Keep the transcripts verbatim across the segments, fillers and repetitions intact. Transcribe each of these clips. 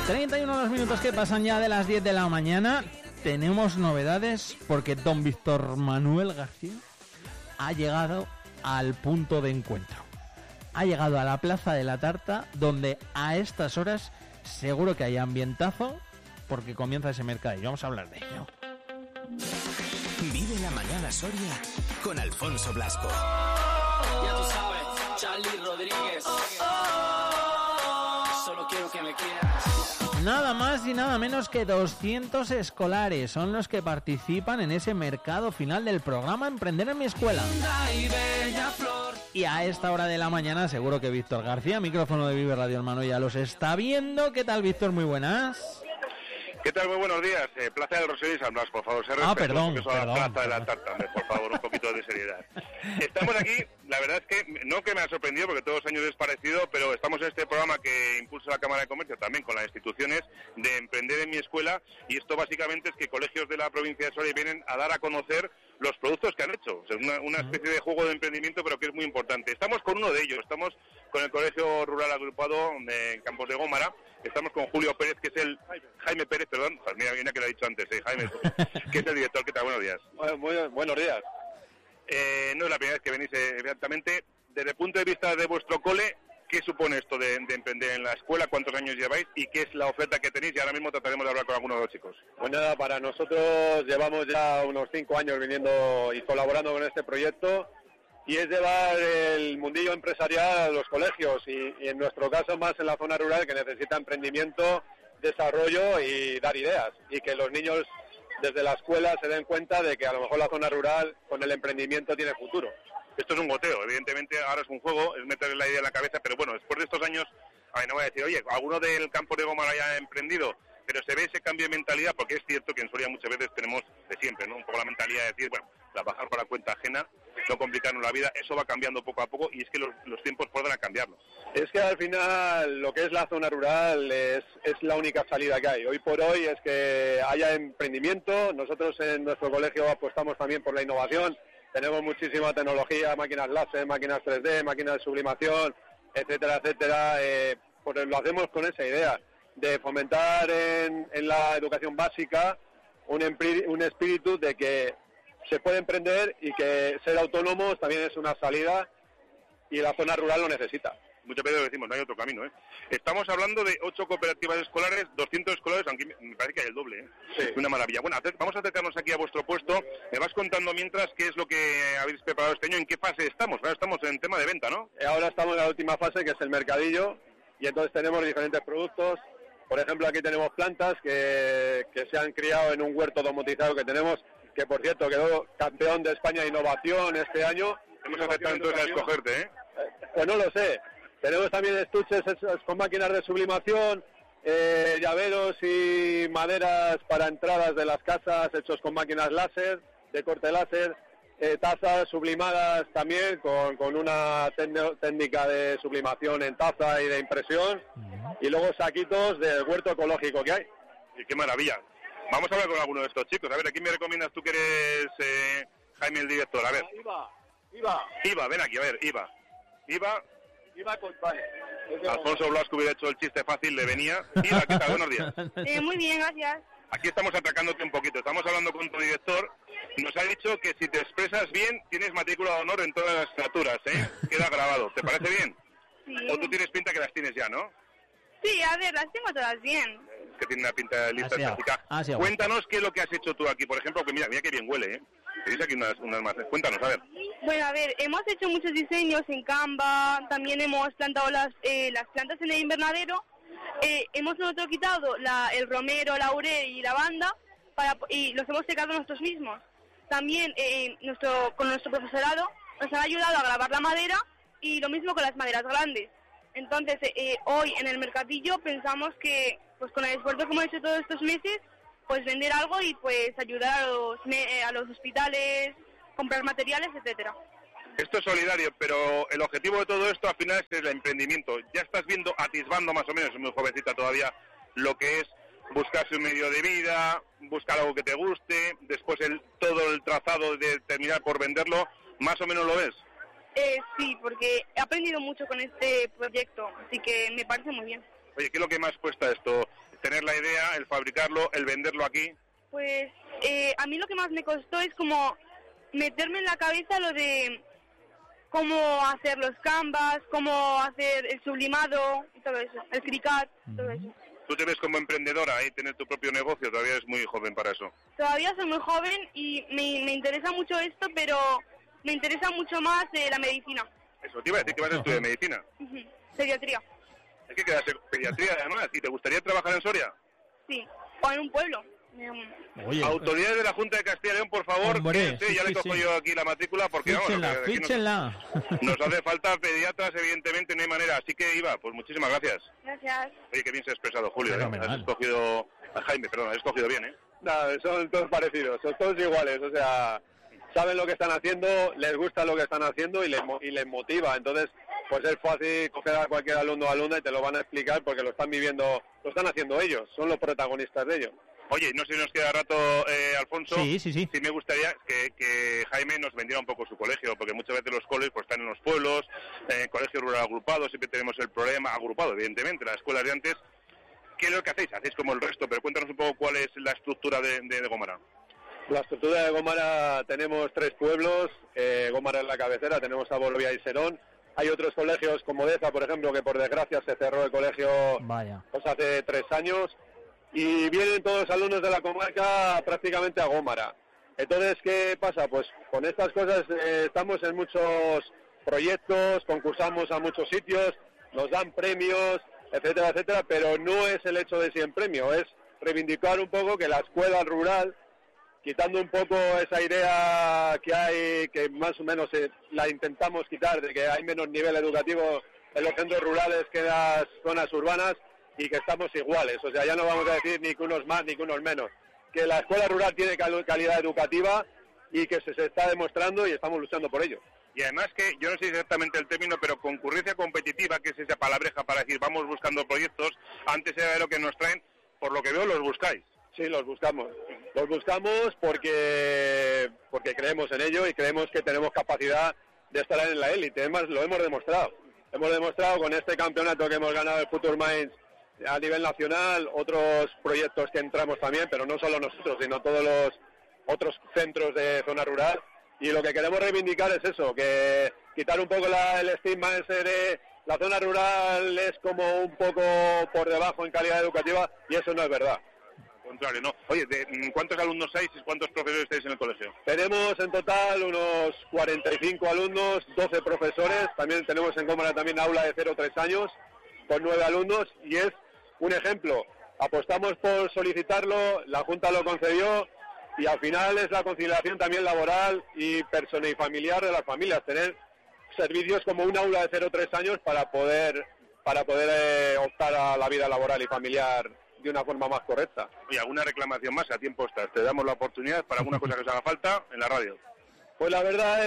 treinta y uno los minutos que pasan ya de las diez de la mañana. Tenemos novedades porque don Víctor Manuel García ha llegado al punto de encuentro. Ha llegado a la Plaza de la Tarta, donde a estas horas seguro que hay ambientazo porque comienza ese mercadillo. Vamos a hablar de ello. Vive la mañana Soria con Alfonso Blasco. Ya tú sabes, Charlie Rodríguez. Solo quiero que me quieras. Nada más y nada menos que doscientos escolares son los que participan en ese mercado final del programa Emprender en mi Escuela. Y a esta hora de la mañana seguro que Víctor García, micrófono de Vive Radio Hermano, ya los está viendo. ¿Qué tal, Víctor? Muy buenas. ¿Qué tal? Muy buenos días. Eh, Plaza del Rosario y San Blas, por favor. Se ah, perdón, eso perdón. Plaza de la Tarta, por favor, un poquito de seriedad. Estamos aquí, la verdad es que, no que me ha sorprendido, porque todos los años es parecido, pero estamos en este programa que impulsa la Cámara de Comercio, también con las instituciones, de Emprender en mi Escuela, y esto básicamente es que colegios de la provincia de Soria vienen a dar a conocer los productos que han hecho. O sea, una, una especie de juego de emprendimiento, pero que es muy importante. Estamos con uno de ellos, estamos con el Colegio Rural Agrupado de Campos de Gómara. Estamos con Julio Pérez, que es el... Jaime Pérez, perdón. Pues mira, mira que lo he dicho antes, ¿eh? Jaime, que es el director. ¿Qué tal? Buenos días. Bueno, muy, buenos días. Eh, no es la primera vez que venís, eh, exactamente. Desde el punto de vista de vuestro cole, ¿qué supone esto de, de emprender en la escuela? ¿Cuántos años lleváis? ¿Y qué es la oferta que tenéis? Y ahora mismo trataremos de hablar con algunos de los chicos. Pues nada, para nosotros llevamos ya unos cinco años viniendo y colaborando con este proyecto. Y es llevar el mundillo empresarial a los colegios y, y en nuestro caso más en la zona rural que necesita emprendimiento, desarrollo y dar ideas. Y que los niños desde la escuela se den cuenta de que a lo mejor la zona rural con el emprendimiento tiene futuro. Esto es un goteo, evidentemente ahora es un juego, es meterle la idea en la cabeza, pero bueno, después de estos años, a ver, no voy a decir, oye, alguno del campo de Gómara haya emprendido, pero se ve ese cambio de mentalidad, porque es cierto que en Soria muchas veces tenemos de siempre, ¿no? Un poco la mentalidad de decir, bueno, trabajar para cuenta ajena, no complicarnos la vida, eso va cambiando poco a poco y es que los, los tiempos pueden a cambiarlo. Es que al final lo que es la zona rural es, es la única salida que hay. Hoy por hoy es que haya emprendimiento, nosotros en nuestro colegio apostamos también por la innovación, tenemos muchísima tecnología, máquinas láser, máquinas tres D, máquinas de sublimación, etcétera, etcétera, eh, pues lo hacemos con esa idea de fomentar en, en la educación básica un, empri, un espíritu de que se puede emprender y que ser autónomos también es una salida y la zona rural lo necesita. Muchas veces decimos, no hay otro camino, ¿eh? Estamos hablando de ocho cooperativas escolares, doscientos escolares, aunque me parece que hay el doble, ¿eh? Sí. Una maravilla. Bueno, vamos a acercarnos aquí a vuestro puesto. Me vas contando mientras qué es lo que habéis preparado este año, en qué fase estamos. Ahora estamos en tema de venta, ¿no? Ahora estamos en la última fase, que es el mercadillo, y entonces tenemos diferentes productos. Por ejemplo, aquí tenemos plantas que, que se han criado en un huerto domotizado que tenemos, que por cierto quedó campeón de España de innovación este año. Hemos acercado entonces a escogerte, ¿eh? Pues no lo sé. Tenemos también estuches con máquinas de sublimación, eh, llaveros y maderas para entradas de las casas hechos con máquinas láser, de corte láser, eh, tazas sublimadas también con, con una técnica de sublimación en taza y de impresión, y luego saquitos del huerto ecológico que hay. Y qué maravilla. Vamos a hablar con alguno de estos chicos. A ver, ¿a quién me recomiendas tú que eres eh, Jaime, el director? A ver. Iba, Iba. Iba, ven aquí, a ver, Iba. Iba. Iba con vale. Alfonso Blasco hubiera hecho el chiste fácil, le venía. Iba, ¿qué tal? Buenos días. Eh, muy bien, gracias. Aquí estamos atracándote un poquito. Estamos hablando con tu director. Nos ha dicho que si te expresas bien, tienes matrícula de honor en todas las asignaturas, ¿eh? Queda grabado. ¿Te parece bien? Sí. O tú tienes pinta que las tienes ya, ¿no? Sí, a ver, las tengo todas bien. Que tiene una pinta de lista Así práctica. así Cuéntanos qué es lo que has hecho tú aquí. Por ejemplo, que mira, mira qué bien huele, ¿eh? Tenéis aquí unas, unas más. Cuéntanos, a ver. Bueno, a ver, hemos hecho muchos diseños en Canva, también hemos plantado las, eh, las plantas en el invernadero, eh, hemos nosotros quitado la, el romero, laurel y lavanda para, y los hemos secado nosotros mismos. También eh, nuestro, con nuestro profesorado nos han ayudado a grabar la madera y lo mismo con las maderas grandes. Entonces, eh, hoy en el mercadillo pensamos que, pues con el esfuerzo que hemos hecho todos estos meses, pues vender algo y pues ayudar a los, eh, a los hospitales, comprar materiales, etcétera. Esto es solidario, pero el objetivo de todo esto al final es el emprendimiento. Ya estás viendo, atisbando más o menos, muy jovencita todavía, lo que es buscarse un medio de vida, buscar algo que te guste, después el todo el trazado de terminar por venderlo, ¿más o menos lo ves? Eh, sí, porque he aprendido mucho con este proyecto, así que me parece muy bien. Oye, ¿qué es lo que más cuesta esto? tener la idea, el fabricarlo, el venderlo aquí? Pues eh, a mí lo que más me costó es como meterme en la cabeza lo de cómo hacer los canvas, cómo hacer el sublimado y todo eso, el cricut, todo eso. ¿Tú te ves como emprendedora y tener tu propio negocio? Todavía eres muy joven para eso. Todavía soy muy joven y me, me interesa mucho esto, pero me interesa mucho más eh, la medicina. Eso, te iba a decir que vas a estudiar medicina. Uh-huh. Pediatría. Es que quedas en pediatría además. ¿Y te gustaría trabajar en Soria? Sí, o en un pueblo. Oye, autoridades de la Junta de Castilla y León, por favor, hombre, que, sí, ya sí, le cojo sí. yo aquí la matrícula porque fíchenla, vamos, aquí fíchenla. Nos, nos hace falta pediatras, evidentemente, no hay manera. Así que, Iva, pues muchísimas gracias. Gracias. Oye, qué bien se ha expresado, Julio. ¿eh? Fenomenal. Has escogido, a Jaime, perdón, has escogido bien, ¿eh? Nada, son todos parecidos, son todos iguales, o sea, saben lo que están haciendo, les gusta lo que están haciendo y les, mo- y les motiva. Entonces, pues es fácil coger a cualquier alumno o alumna y te lo van a explicar porque lo están viviendo, lo están haciendo ellos, son los protagonistas de ello. Oye, no sé si nos queda rato, eh, Alfonso. Sí, sí, sí. Sí me gustaría que, que Jaime nos vendiera un poco su colegio, porque muchas veces los colegios pues, están en los pueblos, eh, colegio rural agrupado, siempre tenemos el problema, agrupado evidentemente, las escuelas de antes. ¿Qué es lo que hacéis? Hacéis como el resto, pero cuéntanos un poco cuál es la estructura de, de, de Gómara. La estructura de Gómara tenemos tres pueblos, eh, Gómara es la cabecera, tenemos a Bolivia y Serón. Hay otros colegios como Deza, por ejemplo, que por desgracia se cerró el colegio Vaya. pues hace tres años. Y vienen todos los alumnos de la comarca prácticamente a Gómara. Entonces, ¿qué pasa? Pues con estas cosas eh, estamos en muchos proyectos, concursamos a muchos sitios, nos dan premios, etcétera, etcétera, pero no es el hecho de si en premio, es reivindicar un poco que la escuela rural, quitando un poco esa idea que hay, que más o menos eh, la intentamos quitar, de que hay menos nivel educativo en los centros rurales que en las zonas urbanas, y que estamos iguales, o sea, ya no vamos a decir ni que unos más ni que unos menos, que la escuela rural tiene cal- calidad educativa y que se, se está demostrando y estamos luchando por ello. Y además que, yo no sé exactamente el término, pero concurrencia competitiva, que es esa palabreja para decir vamos buscando proyectos, antes era de lo que nos traen, por lo que veo los buscáis. Sí, los buscamos. Los buscamos porque porque creemos en ello y creemos que tenemos capacidad de estar en la élite. Además, lo hemos demostrado. Hemos demostrado con este campeonato que hemos ganado el Future Minds a nivel nacional, otros proyectos que entramos también, pero no solo nosotros, sino todos los otros centros de zona rural. Y lo que queremos reivindicar es eso, que quitar un poco la, el estigma ese de la zona rural es como un poco por debajo en calidad educativa, y eso no es verdad. Al contrario, ¿no? Oye, ¿de ¿cuántos alumnos sois y cuántos profesores estáis en el colegio? Tenemos en total unos cuarenta y cinco alumnos, doce profesores, también tenemos en Gómara también aula de cero a tres años, con nueve alumnos, y es un ejemplo. Apostamos por solicitarlo, la Junta lo concedió, y al final es la conciliación también laboral y personal y familiar de las familias, tener servicios como un aula de cero a tres años para poder para poder eh, optar a la vida laboral y familiar de una forma más correcta. Oye, ¿alguna reclamación más? A tiempo estás. Te damos la oportunidad para alguna cosa que os haga falta en la radio. Pues la verdad es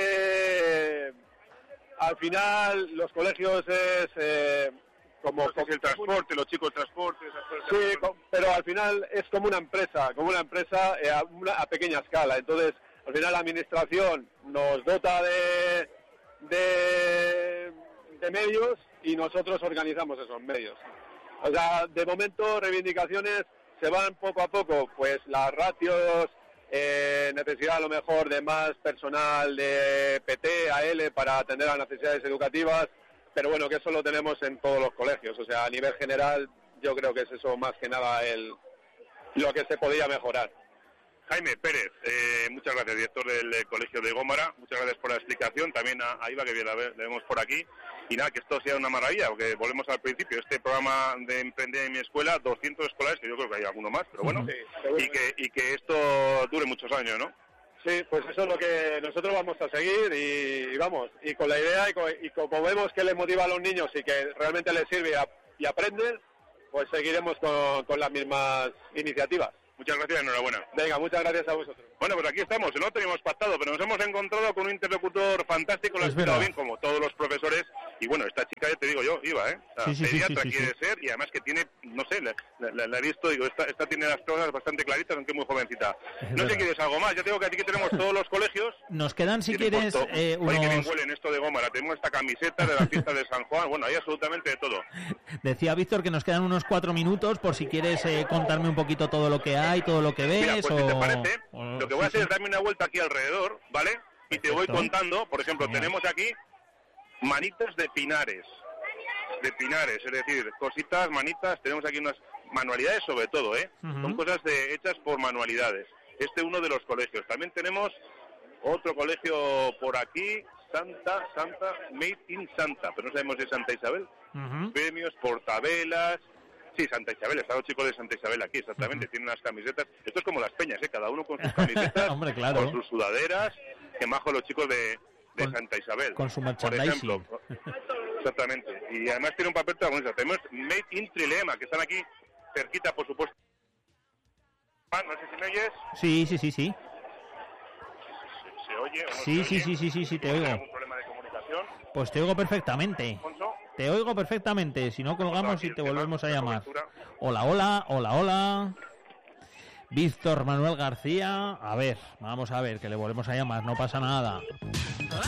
que al final los colegios es eh, como, Entonces, como el transporte, los chicos transporte, esas cosas. sí, co- pero al final es como una empresa, como una empresa eh, a, una- a pequeña escala. Entonces, al final la administración nos dota de, de, de medios y nosotros organizamos esos medios. O sea, de momento reivindicaciones se van poco a poco, pues las ratios, eh, necesidad a lo mejor de más personal de P T, A L para atender a las necesidades educativas, pero bueno, que eso lo tenemos en todos los colegios. O sea, a nivel general yo creo que es eso más que nada el lo que se podría mejorar. Jaime Pérez, eh, muchas gracias, director del eh, Colegio de Gómara, muchas gracias por la explicación, también a, a Iva, que bien la, ve- la vemos por aquí, y nada, que esto sea una maravilla, porque volvemos al principio, este programa de Emprender en mi escuela, doscientos escolares, que yo creo que hay alguno más, pero bueno, Sí, seguro. y que, y que esto dure muchos años, ¿no? Sí, pues eso es lo que nosotros vamos a seguir y, y vamos, y con la idea y, co- y como vemos que les motiva a los niños y que realmente les sirve a- y aprenden, pues seguiremos con, con las mismas iniciativas. Muchas gracias y enhorabuena. Venga, muchas gracias a vosotros. Bueno, pues aquí estamos, no lo teníamos pactado, pero nos hemos encontrado con un interlocutor fantástico, lo ha Es explicado verdad. bien, como todos los profesores, Y bueno, esta chica, ya te digo yo, iba, ¿eh? O sea, Sí, sí, sí, pediatra sí, sí, quiere sí. ser, y además que tiene, no sé, la, la- la he visto, digo, esta, esta tiene las cosas bastante claritas, aunque es muy jovencita. Es No verdad. sé si quieres algo más, ya tengo que aquí que tenemos todos los colegios. Nos quedan, si Tiene quieres, puesto- eh, Oye, que bien unos... huelen esto de goma, la tenemos esta camiseta de la fiesta de San Juan, bueno, hay absolutamente de todo. Decía Víctor que nos quedan unos cuatro minutos por si quieres eh, contarme un poquito todo lo que hay, todo lo que ves. Mira, pues o... si te parece, o- lo que voy a sí, hacer sí. es darme una vuelta aquí alrededor, ¿vale? Y te voy Perfecto. contando, por ejemplo, Genial. tenemos aquí manitas de pinares, de pinares, es decir, cositas, manitas, tenemos aquí unas manualidades sobre todo, ¿eh? Ujú. Son cosas de, hechas por manualidades. Este es uno de los colegios. También tenemos otro colegio por aquí, Santa, Santa, Made in Santa, pero no sabemos si es Santa Isabel. Ujú. Premios, portavelas. Sí, Santa Isabel, están los chicos de Santa Isabel aquí, exactamente. Tienen unas camisetas. Esto es como las peñas, ¿eh? Cada uno con sus camisetas, Hombre, claro. con sus sudaderas. Que majo los chicos de, de Con- Santa Isabel. con su por merchandising. ejemplo. Exactamente. Y además tiene un papel protagonista. Tenemos Made in Trilema, que están aquí cerquita, por supuesto. Ah, no sé si me oyes. Sí, sí, sí, sí. ¿Se oye o no Sí, se sí, oye? sí, sí, sí, sí, te ¿Hay oigo. algún problema de comunicación, Pues te oigo perfectamente. Alfonso? Te oigo perfectamente. Si no, colgamos Aquí y el te tema, volvemos a la llamar. cobertura. Hola, hola, hola, hola. Víctor Manuel García. A ver, vamos a ver, que le volvemos a llamar, no pasa nada.